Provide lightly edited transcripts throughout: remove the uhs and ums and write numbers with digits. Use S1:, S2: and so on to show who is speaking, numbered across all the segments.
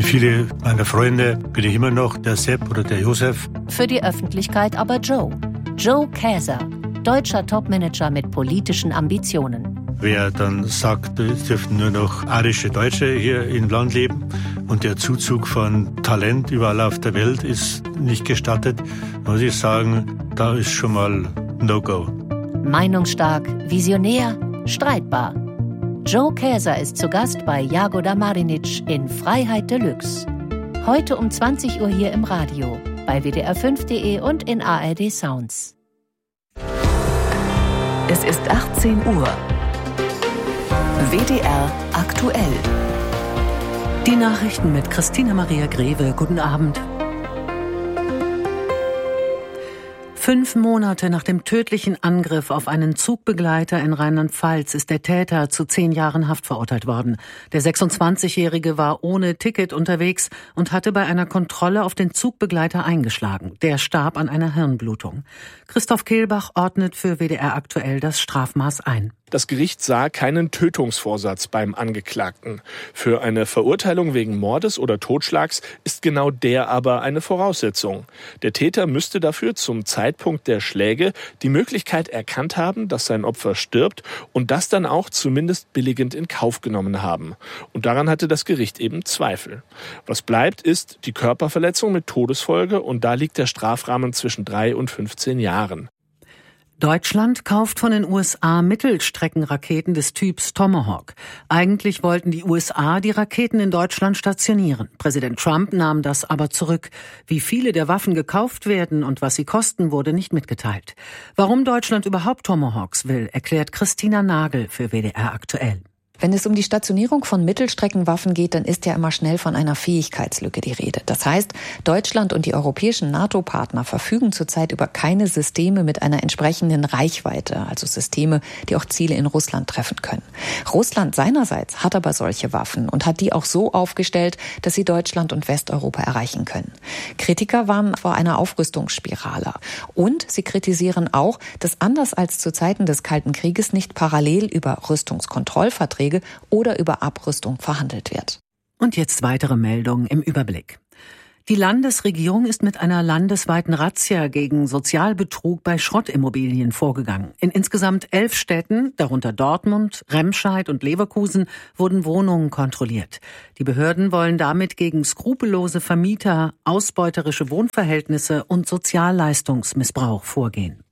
S1: Für viele meiner Freunde bin ich immer noch der Sepp oder der Josef.
S2: Für die Öffentlichkeit aber Joe. Joe Käser, deutscher Topmanager mit politischen Ambitionen.
S1: Wer dann sagt, es dürften nur noch arische Deutsche hier im Land leben und der Zuzug von Talent überall auf der Welt ist nicht gestattet, muss ich sagen, da ist schon mal No-Go.
S2: Meinungsstark, visionär, streitbar. Joe Käser ist zu Gast bei Jagoda Marinic in Freiheit Deluxe. Heute um 20 Uhr hier im Radio, bei wdr5.de und in ARD Sounds.
S3: Es ist 18 Uhr. WDR aktuell.
S4: Die Nachrichten mit Christina Maria Greve. Guten Abend. 5 Monate nach dem tödlichen Angriff auf einen Zugbegleiter in Rheinland-Pfalz ist der Täter zu 10 Jahren Haft verurteilt worden. Der 26-Jährige war ohne Ticket unterwegs und hatte bei einer Kontrolle auf den Zugbegleiter eingeschlagen. Der starb an einer Hirnblutung. Christoph Kehlbach ordnet für WDR aktuell das Strafmaß ein.
S5: Das Gericht sah keinen Tötungsvorsatz beim Angeklagten. Für eine Verurteilung wegen Mordes oder Totschlags ist genau der aber eine Voraussetzung. Der Täter müsste dafür zum Zeitpunkt der Schläge die Möglichkeit erkannt haben, dass sein Opfer stirbt und das dann auch zumindest billigend in Kauf genommen haben. Und daran hatte das Gericht eben Zweifel. Was bleibt, ist die Körperverletzung mit Todesfolge und da liegt der Strafrahmen zwischen 3 und 15 Jahren.
S4: Deutschland kauft von den USA Mittelstreckenraketen des Typs Tomahawk. Eigentlich wollten die USA die Raketen in Deutschland stationieren. Präsident Trump nahm das aber zurück. Wie viele der Waffen gekauft werden und was sie kosten, wurde nicht mitgeteilt. Warum Deutschland überhaupt Tomahawks will, erklärt Christina Nagel für WDR aktuell.
S6: Wenn es um die Stationierung von Mittelstreckenwaffen geht, dann ist ja immer schnell von einer Fähigkeitslücke die Rede. Das heißt, Deutschland und die europäischen NATO-Partner verfügen zurzeit über keine Systeme mit einer entsprechenden Reichweite, also Systeme, die auch Ziele in Russland treffen können. Russland seinerseits hat aber solche Waffen und hat die auch so aufgestellt, dass sie Deutschland und Westeuropa erreichen können. Kritiker warnen vor einer Aufrüstungsspirale. Und sie kritisieren auch, dass anders als zu Zeiten des Kalten Krieges nicht parallel über Rüstungskontrollverträge oder über Abrüstung verhandelt wird.
S4: Und jetzt weitere Meldungen im Überblick. Die Landesregierung ist mit einer landesweiten Razzia gegen Sozialbetrug bei Schrottimmobilien vorgegangen. In insgesamt 11 Städten, darunter Dortmund, Remscheid und Leverkusen, wurden Wohnungen kontrolliert. Die Behörden wollen damit gegen skrupellose Vermieter, ausbeuterische Wohnverhältnisse und Sozialleistungsmissbrauch vorgehen.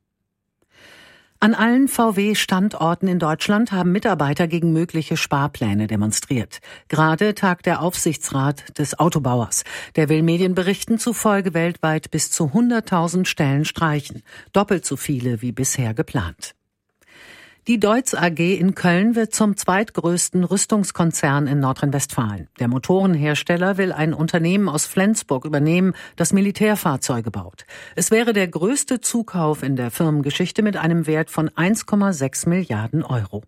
S4: An allen VW-Standorten in Deutschland haben Mitarbeiter gegen mögliche Sparpläne demonstriert. Gerade tagt der Aufsichtsrat des Autobauers. Der will Medienberichten zufolge weltweit bis zu 100.000 Stellen streichen. Doppelt so viele wie bisher geplant. Die Deutz AG in Köln wird zum zweitgrößten Rüstungskonzern in Nordrhein-Westfalen. Der Motorenhersteller will ein Unternehmen aus Flensburg übernehmen, das Militärfahrzeuge baut. Es wäre der größte Zukauf in der Firmengeschichte mit einem Wert von 1,6 Milliarden Euro.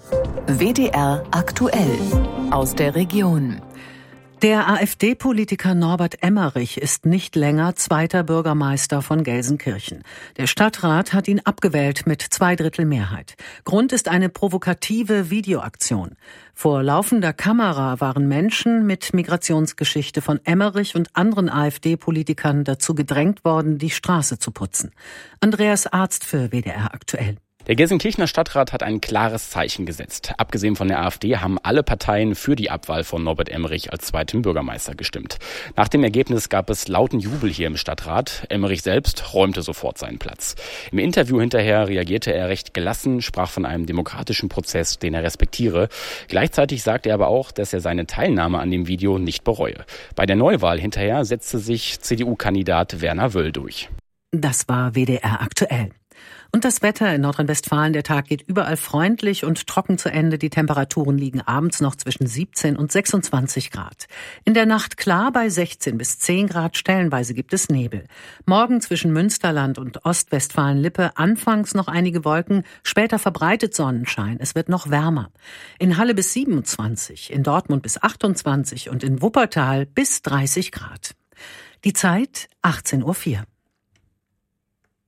S3: WDR aktuell aus der Region.
S4: Der AfD-Politiker Norbert Emmerich ist nicht länger zweiter Bürgermeister von Gelsenkirchen. Der Stadtrat hat ihn abgewählt mit 2/3 Mehrheit. Grund ist eine provokative Videoaktion. Vor laufender Kamera waren Menschen mit Migrationsgeschichte von Emmerich und anderen AfD-Politikern dazu gedrängt worden, die Straße zu putzen. Andreas Arzt für WDR aktuell.
S7: Der Gelsenkirchener Stadtrat hat ein klares Zeichen gesetzt. Abgesehen von der AfD haben alle Parteien für die Abwahl von Norbert Emmerich als zweiten Bürgermeister gestimmt. Nach dem Ergebnis gab es lauten Jubel hier im Stadtrat. Emmerich selbst räumte sofort seinen Platz. Im Interview hinterher reagierte er recht gelassen, sprach von einem demokratischen Prozess, den er respektiere. Gleichzeitig sagte er aber auch, dass er seine Teilnahme an dem Video nicht bereue. Bei der Neuwahl hinterher setzte sich CDU-Kandidat Werner Wöll durch.
S4: Das war WDR aktuell. Und das Wetter in Nordrhein-Westfalen, der Tag geht überall freundlich und trocken zu Ende. Die Temperaturen liegen abends noch zwischen 17 und 26 Grad. In der Nacht klar bei 16 bis 10 Grad, stellenweise gibt es Nebel. Morgen zwischen Münsterland und Ostwestfalen-Lippe anfangs noch einige Wolken, später verbreitet Sonnenschein. Es wird noch wärmer. In Halle bis 27, in Dortmund bis 28 und in Wuppertal bis 30 Grad. Die Zeit 18:04 Uhr.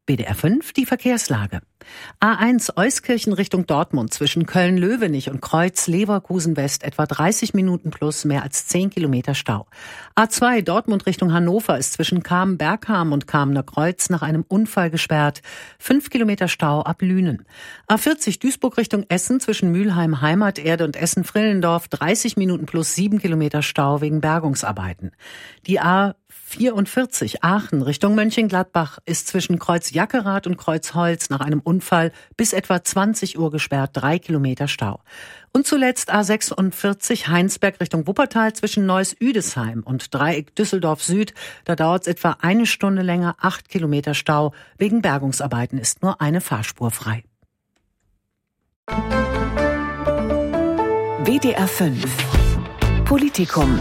S4: WDR 5, die Verkehrslage. A1 Euskirchen Richtung Dortmund zwischen Köln-Löwenich und Kreuz-Leverkusen West etwa 30 Minuten plus mehr als 10 Kilometer Stau. A2 Dortmund Richtung Hannover ist zwischen Kamen-Bergham und Kamener Kreuz nach einem Unfall gesperrt. 5 Kilometer Stau ab Lünen. A40 Duisburg Richtung Essen zwischen Mülheim Heimaterde und Essen-Frillendorf 30 Minuten plus 7 Kilometer Stau wegen Bergungsarbeiten. Die A44 Aachen Richtung Mönchengladbach ist zwischen Kreuz-Jackerath und Kreuzholz nach einem Unfall bis etwa 20 Uhr gesperrt, 3 Kilometer Stau. Und zuletzt A46 Heinsberg Richtung Wuppertal zwischen Neuss-Üdesheim und Dreieck Düsseldorf Süd. Da dauert es etwa 1 Stunde länger, 8 Kilometer Stau. Wegen Bergungsarbeiten ist nur eine Fahrspur frei.
S3: WDR 5 Politikum.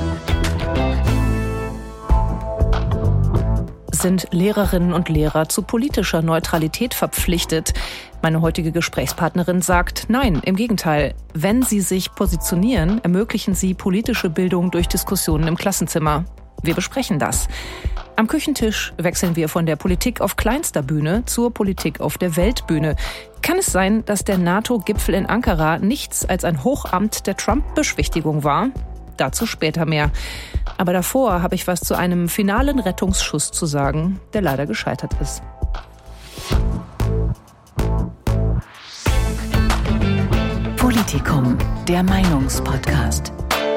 S8: Sind Lehrerinnen und Lehrer zu politischer Neutralität verpflichtet? Meine heutige Gesprächspartnerin sagt, nein, im Gegenteil. Wenn sie sich positionieren, ermöglichen sie politische Bildung durch Diskussionen im Klassenzimmer. Wir besprechen das. Am Küchentisch wechseln wir von der Politik auf kleinster Bühne zur Politik auf der Weltbühne. Kann es sein, dass der NATO-Gipfel in Ankara nichts als ein Hochamt der Trump-Beschwichtigung war? Dazu später mehr. Aber davor habe ich was zu einem finalen Rettungsschuss zu sagen, der leider gescheitert ist.
S3: Politikum, der Meinungspodcast.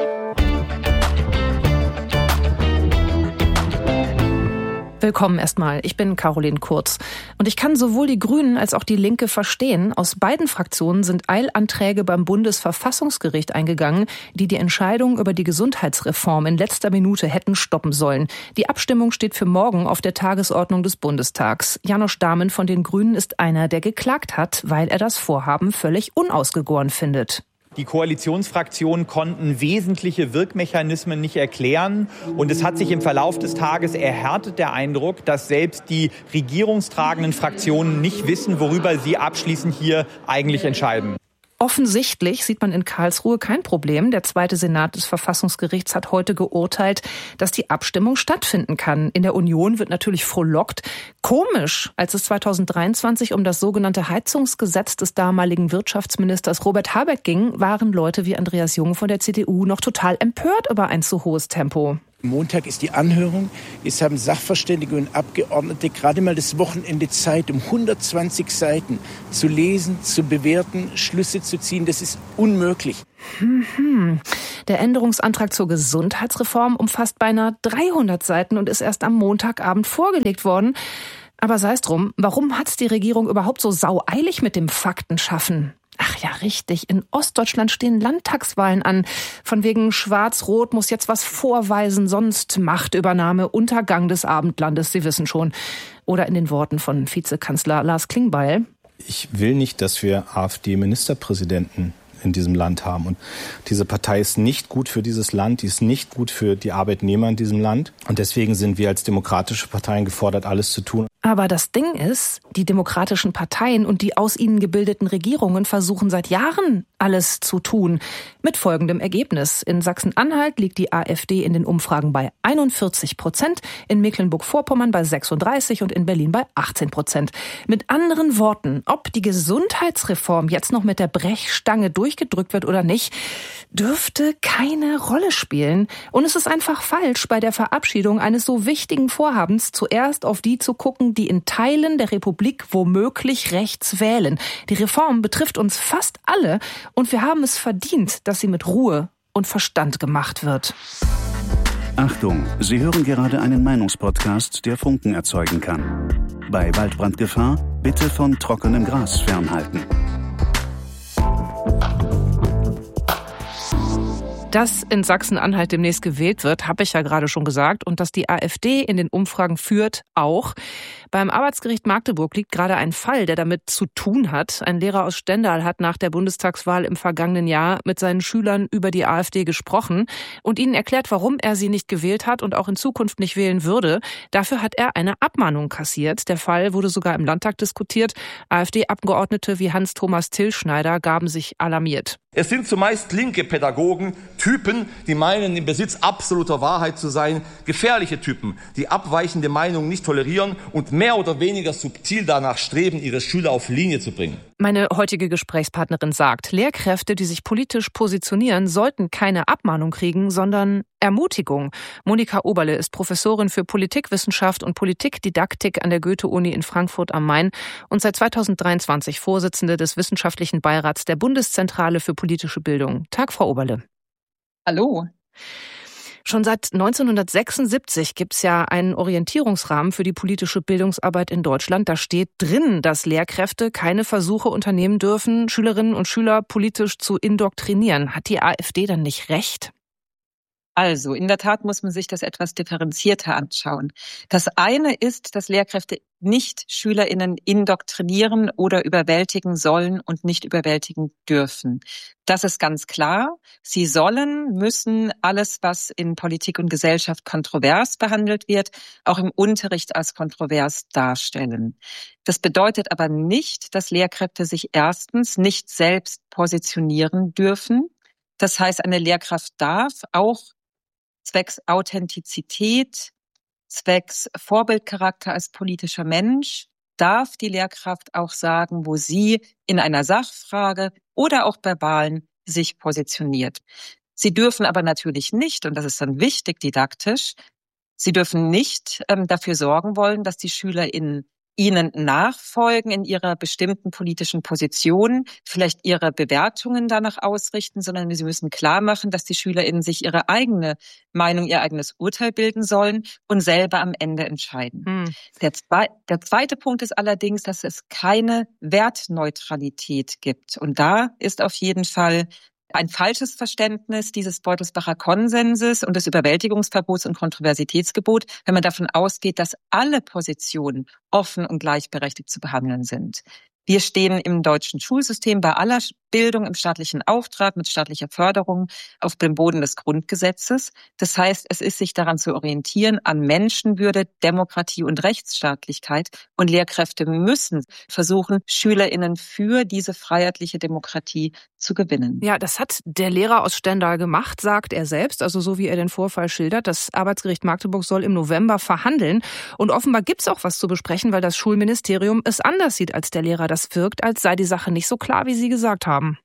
S8: Willkommen erstmal. Ich bin Caroline Kurz. Und ich kann sowohl die Grünen als auch die Linke verstehen. Aus beiden Fraktionen sind Eilanträge beim Bundesverfassungsgericht eingegangen, die die Entscheidung über die Gesundheitsreform in letzter Minute hätten stoppen sollen. Die Abstimmung steht für morgen auf der Tagesordnung des Bundestags. Janosch Dahmen von den Grünen ist einer, der geklagt hat, weil er das Vorhaben völlig unausgegoren findet.
S9: Die Koalitionsfraktionen konnten wesentliche Wirkmechanismen nicht erklären. Und es hat sich im Verlauf des Tages erhärtet der Eindruck, dass selbst die regierungstragenden Fraktionen nicht wissen, worüber sie abschließend hier eigentlich entscheiden.
S8: Offensichtlich sieht man in Karlsruhe kein Problem. Der zweite Senat des Verfassungsgerichts hat heute geurteilt, dass die Abstimmung stattfinden kann. In der Union wird natürlich frohlockt. Komisch, als es 2023 um das sogenannte Heizungsgesetz des damaligen Wirtschaftsministers Robert Habeck ging, waren Leute wie Andreas Jung von der CDU noch total empört über ein zu hohes Tempo.
S10: Montag ist die Anhörung. Jetzt haben Sachverständige und Abgeordnete gerade mal das Wochenende Zeit, um 120 Seiten zu lesen, zu bewerten, Schlüsse zu ziehen. Das ist unmöglich.
S8: Der Änderungsantrag zur Gesundheitsreform umfasst beinahe 300 Seiten und ist erst am Montagabend vorgelegt worden. Aber sei es drum, warum hat's die Regierung überhaupt so saueilig mit dem Faktenschaffen? Ach ja, richtig. In Ostdeutschland stehen Landtagswahlen an. Von wegen Schwarz-Rot muss jetzt was vorweisen, sonst Machtübernahme, Untergang des Abendlandes, Sie wissen schon. Oder in den Worten von Vizekanzler Lars Klingbeil:
S11: Ich will nicht, dass wir AfD-Ministerpräsidenten in diesem Land haben. Und diese Partei ist nicht gut für dieses Land, die ist nicht gut für die Arbeitnehmer in diesem Land. Und deswegen sind wir als demokratische Parteien gefordert, alles zu tun.
S8: Aber das Ding ist, die demokratischen Parteien und die aus ihnen gebildeten Regierungen versuchen seit Jahren, alles zu tun. Mit folgendem Ergebnis. In Sachsen-Anhalt liegt die AfD in den Umfragen bei 41%, in Mecklenburg-Vorpommern bei 36% und in Berlin bei 18%. Mit anderen Worten, ob die Gesundheitsreform jetzt noch mit der Brechstange durchgedrückt wird oder nicht, dürfte keine Rolle spielen. Und es ist einfach falsch, bei der Verabschiedung eines so wichtigen Vorhabens zuerst auf die zu gucken, die in Teilen der Republik womöglich rechts wählen. Die Reform betrifft uns fast alle und wir haben es verdient, dass sie mit Ruhe und Verstand gemacht wird.
S12: Achtung, Sie hören gerade einen Meinungspodcast, der Funken erzeugen kann. Bei Waldbrandgefahr bitte von trockenem Gras fernhalten.
S8: Dass in Sachsen-Anhalt demnächst gewählt wird, habe ich ja gerade schon gesagt. Und dass die AfD in den Umfragen führt, auch. Beim Arbeitsgericht Magdeburg liegt gerade ein Fall, der damit zu tun hat. Ein Lehrer aus Stendal hat nach der Bundestagswahl im vergangenen Jahr mit seinen Schülern über die AfD gesprochen und ihnen erklärt, warum er sie nicht gewählt hat und auch in Zukunft nicht wählen würde. Dafür hat er eine Abmahnung kassiert. Der Fall wurde sogar im Landtag diskutiert. AfD-Abgeordnete wie Hans-Thomas Tillschneider gaben sich alarmiert.
S13: Es sind zumeist linke Pädagogen, Typen, die meinen, im Besitz absoluter Wahrheit zu sein, gefährliche Typen, die abweichende Meinungen nicht tolerieren und mehr oder weniger subtil danach streben, ihre Schüler auf Linie zu bringen.
S8: Meine heutige Gesprächspartnerin sagt, Lehrkräfte, die sich politisch positionieren, sollten keine Abmahnung kriegen, sondern Ermutigung. Monika Oberle ist Professorin für Politikwissenschaft und Politikdidaktik an der Goethe-Uni in Frankfurt am Main und seit 2023 Vorsitzende des Wissenschaftlichen Beirats der Bundeszentrale für politische Bildung. Tag, Frau Oberle.
S14: Hallo.
S8: Schon seit 1976 gibt's ja einen Orientierungsrahmen für die politische Bildungsarbeit in Deutschland. Da steht drin, dass Lehrkräfte keine Versuche unternehmen dürfen, Schülerinnen und Schüler politisch zu indoktrinieren. Hat die AfD dann nicht recht?
S14: Also, in der Tat muss man sich das etwas differenzierter anschauen. Das eine ist, dass Lehrkräfte nicht SchülerInnen indoktrinieren oder überwältigen sollen und nicht überwältigen dürfen. Das ist ganz klar. Sie müssen alles, was in Politik und Gesellschaft kontrovers behandelt wird, auch im Unterricht als kontrovers darstellen. Das bedeutet aber nicht, dass Lehrkräfte sich erstens nicht selbst positionieren dürfen. Das heißt, eine Lehrkraft darf auch zwecks Authentizität, zwecks Vorbildcharakter als politischer Mensch, darf die Lehrkraft auch sagen, wo sie in einer Sachfrage oder auch bei Wahlen sich positioniert. Sie dürfen aber natürlich nicht, und das ist dann wichtig didaktisch, sie dürfen nicht dafür sorgen wollen, dass die SchülerInnen ihnen nachfolgen in ihrer bestimmten politischen Position, vielleicht ihre Bewertungen danach ausrichten, sondern sie müssen klar machen, dass die SchülerInnen sich ihre eigene Meinung, ihr eigenes Urteil bilden sollen und selber am Ende entscheiden. Der zweite Punkt ist allerdings, dass es keine Wertneutralität gibt. Und da ist auf jeden Fall ein falsches Verständnis dieses Beutelsbacher Konsenses und des Überwältigungsverbots und Kontroversitätsgebot, wenn man davon ausgeht, dass alle Positionen offen und gleichberechtigt zu behandeln sind. Wir stehen im deutschen Schulsystem bei aller Bildung im staatlichen Auftrag mit staatlicher Förderung auf dem Boden des Grundgesetzes. Das heißt, es ist sich daran zu orientieren an Menschenwürde, Demokratie und Rechtsstaatlichkeit. Und Lehrkräfte müssen versuchen, SchülerInnen für diese freiheitliche Demokratie zu gewinnen.
S8: Ja, das hat der Lehrer aus Stendal gemacht, sagt er selbst, also so wie er den Vorfall schildert. Das Arbeitsgericht Magdeburg soll im November verhandeln. Und offenbar gibt's auch was zu besprechen, weil das Schulministerium es anders sieht als der Lehrer. Das wirkt, als sei die Sache nicht so klar, wie Sie gesagt haben.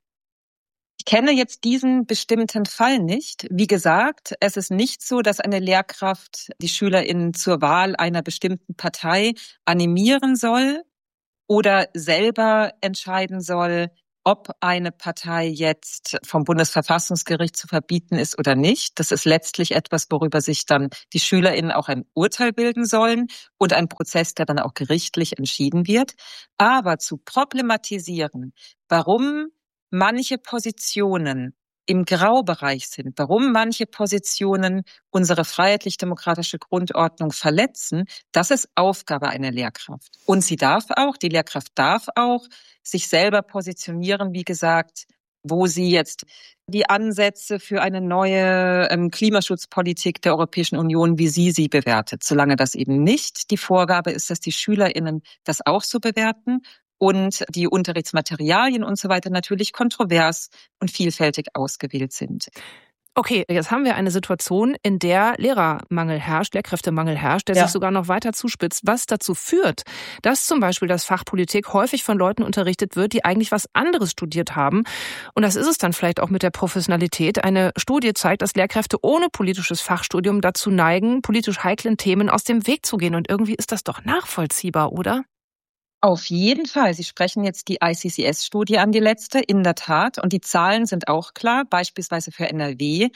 S14: Ich kenne jetzt diesen bestimmten Fall nicht. Wie gesagt, es ist nicht so, dass eine Lehrkraft die SchülerInnen zur Wahl einer bestimmten Partei animieren soll oder selber entscheiden soll, ob eine Partei jetzt vom Bundesverfassungsgericht zu verbieten ist oder nicht. Das ist letztlich etwas, worüber sich dann die SchülerInnen auch ein Urteil bilden sollen und ein Prozess, der dann auch gerichtlich entschieden wird. Aber zu problematisieren, warum manche Positionen im Graubereich sind, warum manche Positionen unsere freiheitlich-demokratische Grundordnung verletzen, das ist Aufgabe einer Lehrkraft. Und die Lehrkraft darf auch sich selber positionieren, wie gesagt, wo sie jetzt die Ansätze für eine neue Klimaschutzpolitik der Europäischen Union, wie sie bewertet. Solange das eben nicht die Vorgabe ist, dass die SchülerInnen das auch so bewerten und die Unterrichtsmaterialien und so weiter natürlich kontrovers und vielfältig ausgewählt sind.
S8: Okay, jetzt haben wir eine Situation, in der Lehrermangel herrscht, Lehrkräftemangel herrscht, der sich sogar noch weiter zuspitzt, was dazu führt, dass zum Beispiel das Fach Politik häufig von Leuten unterrichtet wird, die eigentlich was anderes studiert haben. Und das ist es dann vielleicht auch mit der Professionalität. Eine Studie zeigt, dass Lehrkräfte ohne politisches Fachstudium dazu neigen, politisch heiklen Themen aus dem Weg zu gehen. Und irgendwie ist das doch nachvollziehbar, oder?
S14: Auf jeden Fall. Sie sprechen jetzt die ICCS-Studie an, die letzte, in der Tat. Und die Zahlen sind auch klar, beispielsweise für NRW.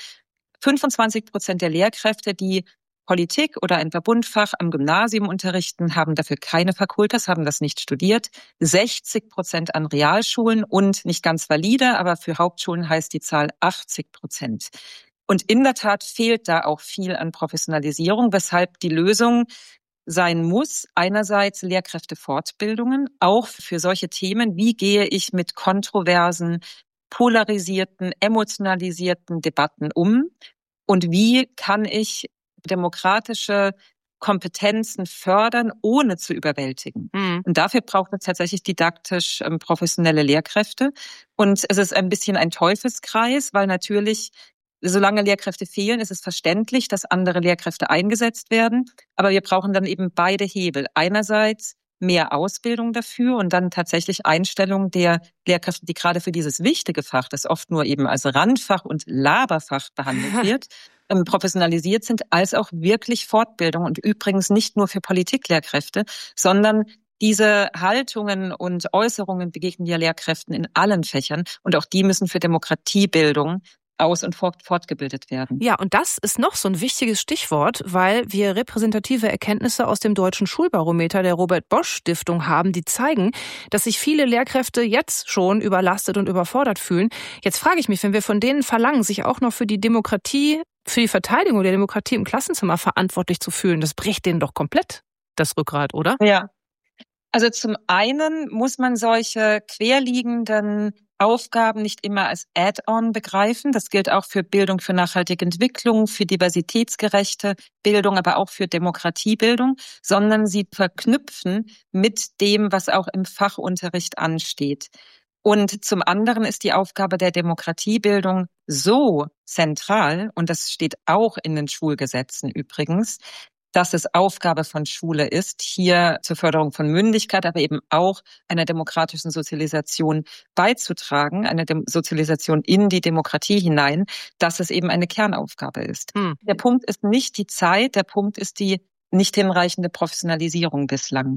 S14: 25% der Lehrkräfte, die Politik oder ein Verbundfach am Gymnasium unterrichten, haben dafür keine Fakultas, haben das nicht studiert. 60% an Realschulen und nicht ganz valide, aber für Hauptschulen heißt die Zahl 80%. Und in der Tat fehlt da auch viel an Professionalisierung, weshalb die Lösung sein muss, einerseits Lehrkräftefortbildungen, auch für solche Themen, wie gehe ich mit kontroversen, polarisierten, emotionalisierten Debatten um und wie kann ich demokratische Kompetenzen fördern, ohne zu überwältigen. Und dafür braucht es tatsächlich didaktisch professionelle Lehrkräfte. Und es ist ein bisschen ein Teufelskreis, weil natürlich Solange Lehrkräfte fehlen, ist es verständlich, dass andere Lehrkräfte eingesetzt werden. Aber wir brauchen dann eben beide Hebel. Einerseits mehr Ausbildung dafür und dann tatsächlich Einstellung der Lehrkräfte, die gerade für dieses wichtige Fach, das oft nur eben als Randfach und Laberfach behandelt wird, professionalisiert sind, als auch wirklich Fortbildung. Und übrigens nicht nur für Politiklehrkräfte, sondern diese Haltungen und Äußerungen begegnen ja Lehrkräften in allen Fächern. Und auch die müssen für Demokratiebildung aus- und fortgebildet werden.
S8: Ja, und das ist noch so ein wichtiges Stichwort, weil wir repräsentative Erkenntnisse aus dem Deutschen Schulbarometer der Robert-Bosch-Stiftung haben, die zeigen, dass sich viele Lehrkräfte jetzt schon überlastet und überfordert fühlen. Jetzt frage ich mich, wenn wir von denen verlangen, sich auch noch für die Demokratie, für die Verteidigung der Demokratie im Klassenzimmer verantwortlich zu fühlen, das bricht denen doch komplett das Rückgrat, oder?
S14: Ja. Also zum einen muss man solche querliegenden Aufgaben nicht immer als Add-on begreifen. Das gilt auch für Bildung für nachhaltige Entwicklung, für diversitätsgerechte Bildung, aber auch für Demokratiebildung, sondern sie verknüpfen mit dem, was auch im Fachunterricht ansteht. Und zum anderen ist die Aufgabe der Demokratiebildung so zentral, und das steht auch in den Schulgesetzen übrigens, dass es Aufgabe von Schule ist, hier zur Förderung von Mündigkeit, aber eben auch einer demokratischen Sozialisation beizutragen, eine Sozialisation in die Demokratie hinein, dass es eben eine Kernaufgabe ist. Der Punkt ist nicht die Zeit, der Punkt ist die nicht hinreichende Professionalisierung bislang.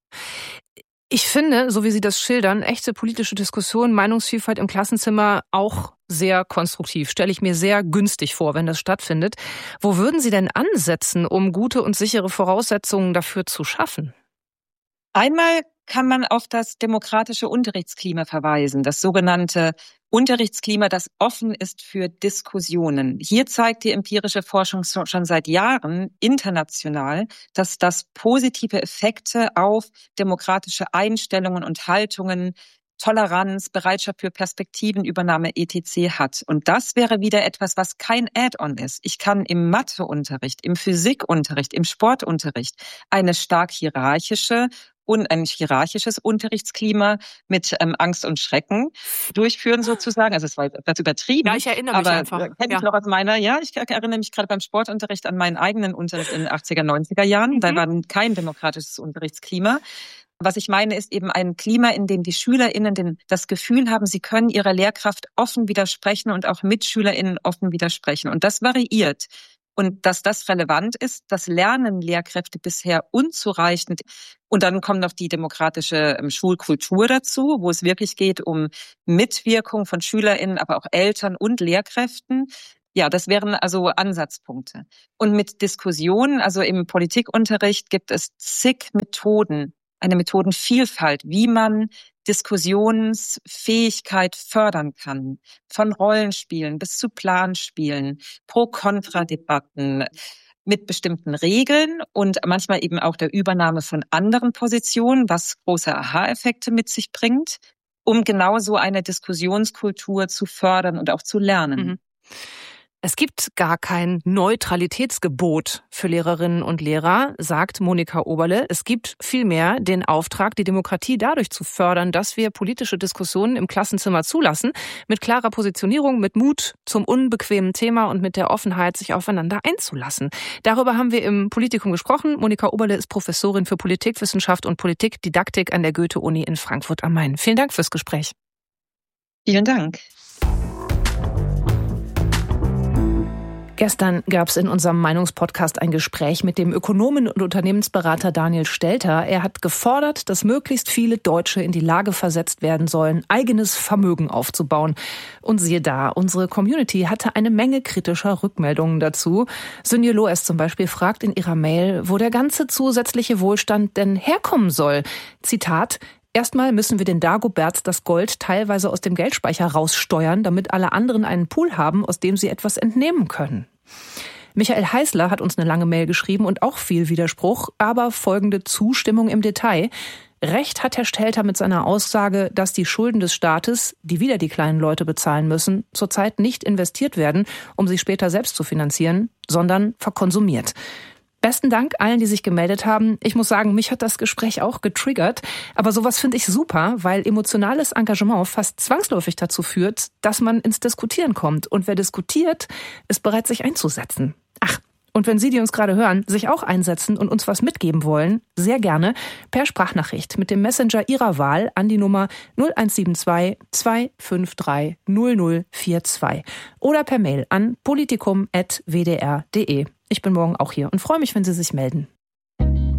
S8: Ich finde, so wie Sie das schildern, echte politische Diskussion, Meinungsvielfalt im Klassenzimmer auch sehr konstruktiv. Stelle ich mir sehr günstig vor, wenn das stattfindet. Wo würden Sie denn ansetzen, um gute und sichere Voraussetzungen dafür zu schaffen?
S14: Einmal kann man auf das demokratische Unterrichtsklima verweisen, das sogenannte Unterrichtsklima, das offen ist für Diskussionen. Hier zeigt die empirische Forschung schon seit Jahren international, dass das positive Effekte auf demokratische Einstellungen und Haltungen, Toleranz, Bereitschaft für Perspektivenübernahme etc. hat. Und das wäre wieder etwas, was kein Add-on ist. Ich kann im Matheunterricht, im Physikunterricht, im Sportunterricht eine stark hierarchische und ein hierarchisches Unterrichtsklima mit Angst und Schrecken durchführen sozusagen. Also es war etwas übertrieben.
S8: Ja, ich erinnere mich einfach.
S14: Kenne ich noch aus meiner, ich erinnere mich gerade beim Sportunterricht an meinen eigenen Unterricht in den 80er, 90er Jahren. Da war kein demokratisches Unterrichtsklima. Was ich meine, ist eben ein Klima, in dem die SchülerInnen das Gefühl haben, sie können ihrer Lehrkraft offen widersprechen und auch MitschülerInnen offen widersprechen. Und das variiert. Und dass das relevant ist, das lernen Lehrkräfte bisher unzureichend. Und dann kommt noch die demokratische Schulkultur dazu, wo es wirklich geht um Mitwirkung von SchülerInnen, aber auch Eltern und Lehrkräften. Ja, das wären also Ansatzpunkte. Und mit Diskussionen, also im Politikunterricht gibt es zig Methoden, eine Methodenvielfalt, wie man Diskussionsfähigkeit fördern kann. Von Rollenspielen bis zu Planspielen, Pro-Kontra-Debatten mit bestimmten Regeln und manchmal eben auch der Übernahme von anderen Positionen, was große Aha-Effekte mit sich bringt, um genau so eine Diskussionskultur zu fördern und auch zu lernen.
S8: Es gibt gar kein Neutralitätsgebot für Lehrerinnen und Lehrer, sagt Monika Oberle. Es gibt vielmehr den Auftrag, die Demokratie dadurch zu fördern, dass wir politische Diskussionen im Klassenzimmer zulassen, mit klarer Positionierung, mit Mut zum unbequemen Thema und mit der Offenheit, sich aufeinander einzulassen. Darüber haben wir im Politikum gesprochen. Monika Oberle ist Professorin für Politikwissenschaft und Politikdidaktik an der Goethe-Uni in Frankfurt am Main. Vielen Dank fürs Gespräch.
S14: Vielen Dank.
S8: Gestern gab es in unserem Meinungspodcast ein Gespräch mit dem Ökonomen und Unternehmensberater Daniel Stelter. Er hat gefordert, dass möglichst viele Deutsche in die Lage versetzt werden sollen, eigenes Vermögen aufzubauen. Und siehe da, unsere Community hatte eine Menge kritischer Rückmeldungen dazu. Sünje Loes zum Beispiel fragt in ihrer Mail, wo der ganze zusätzliche Wohlstand denn herkommen soll. Zitat: Erstmal müssen wir den Dagoberts das Gold teilweise aus dem Geldspeicher raussteuern, damit alle anderen einen Pool haben, aus dem sie etwas entnehmen können. Michael Heißler hat uns eine lange Mail geschrieben und auch viel Widerspruch, aber folgende Zustimmung im Detail. Recht hat Herr Stelter mit seiner Aussage, dass die Schulden des Staates, die wieder die kleinen Leute bezahlen müssen, zurzeit nicht investiert werden, um sie später selbst zu finanzieren, sondern verkonsumiert. Besten Dank allen, die sich gemeldet haben. Ich muss sagen, mich hat das Gespräch auch getriggert. Aber sowas finde ich super, weil emotionales Engagement fast zwangsläufig dazu führt, dass man ins Diskutieren kommt. Und wer diskutiert, ist bereit, sich einzusetzen. Ach, und wenn Sie, die uns gerade hören, sich auch einsetzen und uns was mitgeben wollen, sehr gerne per Sprachnachricht mit dem Messenger Ihrer Wahl an die Nummer 0172 253 0042 oder per Mail an politikum@wdr.de. Ich bin morgen auch hier und freue mich, wenn Sie sich melden.